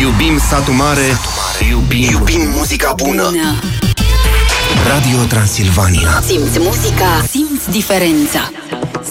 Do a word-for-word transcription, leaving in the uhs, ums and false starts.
Iubim satul mare, iubim, iubim muzica bună. bună. Radio Transilvania. Simți muzica, simți diferența.